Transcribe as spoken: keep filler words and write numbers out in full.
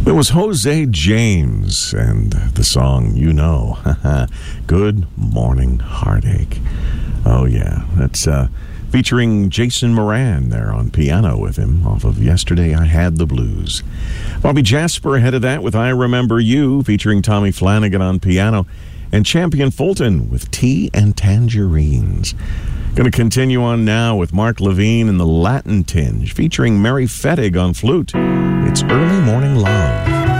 It was Jose James and the song, you know, Good Morning Heartache. Oh, yeah. That's uh, featuring Jason Moran there on piano with him off of Yesterday I Had the Blues. Bobby Jasper ahead of that with I Remember You, featuring Tommy Flanagan on piano, and Champion Fulton with Tea and Tangerines. Going to continue on now with Mark Levine and the Latin Tinge, featuring Mary Fettig on flute. It's Early Morning Love.